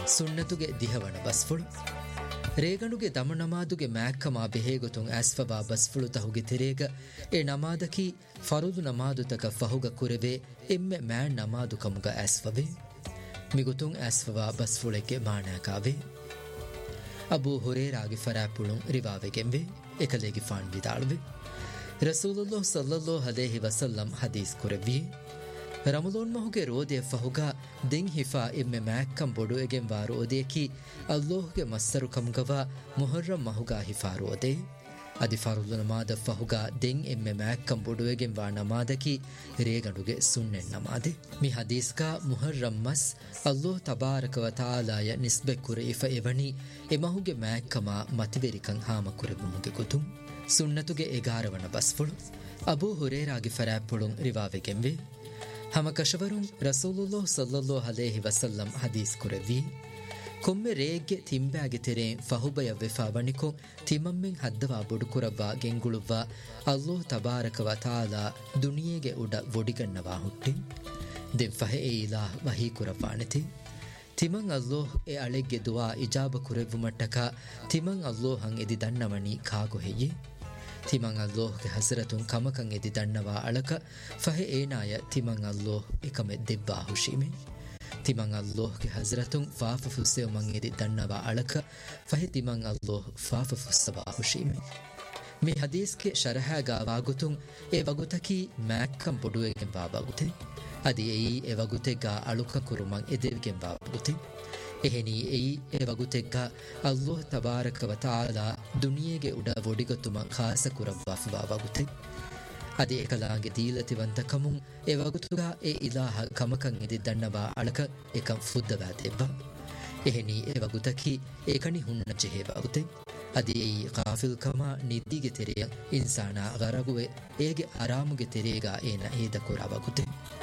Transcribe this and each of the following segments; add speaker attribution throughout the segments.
Speaker 1: ಸುನ್ನತುಗೆ ದಿಹವಣ ಬಸ್ಫುಳು ರೇಗಣುಗೆ ದಮ ನಮಾದುಗೆ ಮ್ಯಾಕ್ಕಮಾ ಬೆಹೇಗೊತುಂ ಆಸ್ಫಬಾ ಬಸ್ಫುಳು ತಹುಗೆ ತೆರೇಗ ಎ ನಮಾದಕಿ ಫರುದು ನಮಾದುತಕ ಫಹುಗ ಕುರೆವೆ ಎಮ್ಮೆ man ನಮಾದು ಕಮುಗ ಆಸ್ಫಬೆ ಮಿಗುತುಂ ಆಸ್ಫಬಾ ಬಸ್ಫುಳೆಗೆ ಮಾಣಾಕಾವೆ Abu ಹುರೇರಾಗೆ ಫರಾಪುಳುಂ ರಿವಾವೆಗೆಂಬೆ ಎಕಲೆಗೆ ಫಾಣ್ ವಿದಾಳುವೆ ರಸೂಲುಲ್ಲಾಹ್ ಸಲ್ಲಲ್ಲಾಹು ಅಲೈಹಿ ವಸಲ್ಲಂ ಹದೀಸ್ ಕುರೆವಿಯೆ ರಮಲಾನ್ ಮಹುಗೆ Rhoda ಫಹುಗ ದೆಂ ಹಿಫಾ ಎಮ್ಮೆ ಮ್ಯಾಕ್ಕಂ ಬೊಡು ಎಗೆಂ ವಾರು ಒದೆಕಿ ಅಲ್ಲಾಹ್ಗೆ ಮಸ್ಸರು ಕಮ್ಗವ ಮುಹರ್ರಂ ಮಹುಗ ಹಿಫಾ ರೋದೆ ಅದಿ ಫರುಲ್ ನಮಾದ ಫಹುಗ ದೆಂ ಎಮ್ಮೆ ಮ್ಯಾಕ್ಕಂ ಬೊಡು ಎಗೆಂ ವಾ ನಮಾದಕಿ ರೇಗಣುಗೆ ಸುನ್ನೆನ್ ನಮಾದೆ ಮಿ ಹದೀಸ್ಕ ಮುಹರ್ರಂ ಮಸ್ ಅಲ್ಲಾಹ್ ತಬಾರಕ ವ ತಾಲಾಯ ನಿಸ್ಬೆ ಕುರೈಫ ಎವಣಿ ಎಮಹುಗೆ ಮ್ಯಾಕ್ಕಮ ಮತಿವೆರಿಕಂ ಹಾಮ ಕುರೆಬುಮುಗೆ ಗುತುಂ ಸುನ್ನತುಗೆ ಎಗಾರವಣ ಬಸ್ಫುಳು ಅಬೂ ಹುರೇರಾಗೆ ಫರಾಪುಳುಂ ರಿವಾವೆಗೆಂವೆ ಹಮ ಕಶವರುಂ ರಸೂಲುಲ್ಲಾಹ್ ಸಲ್ಲಲ್ಲಾಹು ಅಲೈಹಿ ವಸಲ್ಲಂ ಹದೀಸ್ ಕುರೆವಿ ಕೊಮ್ಮೆ ರೇಗ್ಗೆ ತಿಂಬಾಗೆ ತೆರೆ ಫಹುಬಯ ವೆಫಾವಣಿಕೊ ತಿಮಮ್ಮೆಂ ಹದ್ದವಾ ಬೊಡುಕುರವ್ವ ಗೆಂಗುಳುವ್ವ ಅಲ್ಲಾಹ್ ತಬಾರಕ ವ ತಾಲಾ ದುನಿಯೆಗೆ ಉಡ ವೊಡಿಗಣ್ಣವಾ ಹುಟ್ಟಿ ದೆಂ ಫಹೆ ಎ ಇಲಾಹ್ ವಹೀ ಕುರವ್ವಾಣೆತಿ ತಿಮಂ ಅಲ್ಲಾಹ್ ಎ ಅಳೆಗ್ಗೆ ದುವಾ ಇಜಾಬ ಕುರೆವ್ವು ಮಟ್ಟಕ ತಿಮಂ ಅಲ್ಲಾಹಂ ಎದಿ ದಣ್ಣವಣಿ ಕಾಗು ಹೆಯ್ಯೆ ತಿಮಂ ಅಲ್ಲಾಹ್ಗೆ ಹಸರತುಂ ಕಮಕಂ ಎದಿ ದಣ್ಣವಾ ಅಳಕ ಫಹೆ ಏನಾಯ ತಿಮಂ ಅಲ್ಲಾಹ್ ಎಕಮೆ ದೆವ್ವಾ ಹುಶೀಮೆ ತಿಮಂ ಅಲ್ಲಾಹ್ಗೆ ಹಸರತುಂ ಫಾಫ ಫುಸ್ಸೆವ ಮಂ ಎದಿ ದಣ್ಣವಾ ಅಳಕ ಫಹೆ ತಿಮಂ ಅಲ್ಲಾಹ್ ಫಾಫ ಫುಸ್ಸವಾ ಹುಶೀಮೆ ಮಿ ಹದೀಸ್ಗೆ ಶರಹಾಗ ವಾಗುತುಂ ಎ ವಗುತಕಿ ಮ್ಯಾಕ್ಕಂ ಬೊಡುವೆಗೆಂ ವಾ ವಗುತೆ ಅದಿ ಎಯಿ ಎ ವಗುತೆಗ ಅಳುಕ ಕುರುಮಂ ಎದೆವೆಗೆಂ ವಾ ವಗುತೆ ಎಹೆನಿ ಎಯಿ ಎ ವಗುತೆಗ್ಗ ಅಲ್ಲಾಹ್ ತಬಾರಕ ವ ತಾಲಾ ದುನಿಯೆಗೆ ಉಡ ವೊಡಿಗೊತ್ತುಮ ಖಾಸ ಕುರವ್ವಾಫವಾ ವಗುತೆ ಅದಿ ಎಕಲಾಂಗೆ ದೀಲತಿವಂತಕಮುಂ ಎ ವಗುತುಗ ಎ ಇಲಾಹ ಕಮಕಂ ಎದಿ ದಣ್ಣವಾ ಅಳಕ ಎಕಂ ಫುದ್ದವಾ ದೆವ್ವ ಎಹೆನಿ ಎ ವಗುತಕಿ ಏಕಣಿ ಹುಣ್ಣ ಜೆಹೆ ವಗುತೆ ಅದಿ ಎಯಿ ಕಾಫಿಲ್ ಕಮ ನಿದ್ದಿಗೆ ತೆರೆಯ ಇನ್ಸಾನ ಗರಗುವೆ ಏಗೆ ಆರಾಮುಗೆ ತೆರೆಗ ಏನ ಏದ ಕುರ ವಗುತೆ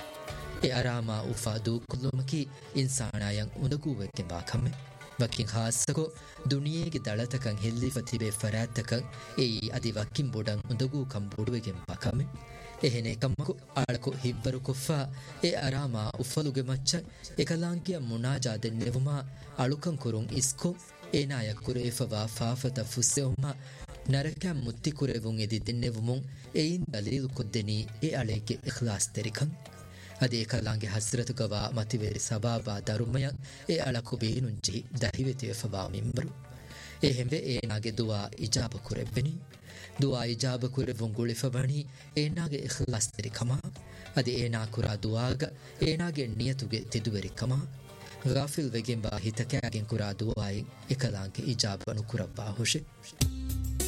Speaker 1: ಎ ಅರಾಮ ಉಫಾ ದೂಕುಲ್ಲುಮಕಿ ಇನ್ಸಾನಾಯಂ ಉಂದಗೂವೆಕ್ಕೆ ಬಾಕಮ್ಮೆ ವಕ್ಕಿಂ ಖಾಸಕೊ ದುನಿಯೆಗೆ ದಳತಕಂ ಹೆಲ್ಲಿಫತಿಬೆ ಫರಾತ್ತಕಂ ಎಯಿ ಅದಿ ವಕ್ಕಿಂ ಬೊಡಂ ಉಂದಗೂ ಕಂ ಬೊಡುವೆಗೆ ಬಾಕಮ್ಮೆ ಎಹೆನೆ ಕಮ್ಮಕು ಆಳಕು ಹಿಬ್ಬರು ಕೊಫ್ಫಾ ಎ ಅರಾಮ ಉಫಲುಗೆ ಮಚ್ಚ ಎಕಲಾಂಕಿಯ ಮುನಾಜಾ ದೆನ್ನೆವುಮ ಅಳುಕಂ ಕುರುಂ ಇಸ್ಕೊ ಏನಾಯ ಕುರೇಫವಾ ಫಾಫತ ಫುಸ್ಸೆವುಮ ನರಕಂ ಮುತ್ತಿ ಕುರೆವುಂ ಎದಿ ದೆನ್ನೆವುಮುಂ ಎಯಿನ್ ದಲೀಲು ಕೊದ್ದೆನಿ ಎ ಅಳೆಗೆ ಇಖ್ಲಾಸ್ ತೆರಿಕಂ ಅದೇ ಕಲಾಂಗೆ ಹಸ್ರತುಗವ ಮತಿವೇರಿ ಸಬಾಬಾ ದರುಮಯ ಎ ಅಳಕು ಬೇನುಂಚಿ ದಹಿವೆತಿವೆಫವಾ ಮಿಂಬರು ಎ ಹೆಂಬೆ ಏನಾಗೆ ದುವಾ ಇಜಾಬ ಕುರೆವ್ವೆನಿ ದುವಾ ಇಜಾಬ ಕುರೆವುಂ ಗುಳಿಫಬಣಿ ಏನಾಗೆ ಇಖ್ಲಾಸ್ ತೆರಿಕಮ ಅದೇ ಏನಾ ಕುರಾ ದುವಾಗ ಏನಾಗೆ ನಿಯತುಗೆ ತಿದುವೆರಿಕಮ ಗಾಫಿಲ್ ವೆಗೆಂಬ ಹಿತಕ್ಯಾಗೆಂ ಕುರಾ ದುವಾಯಿ ಎಕಲಾಂಗೆ ಇಜಾಬನು ಕುರವ್ವಾ ಹುಷೆ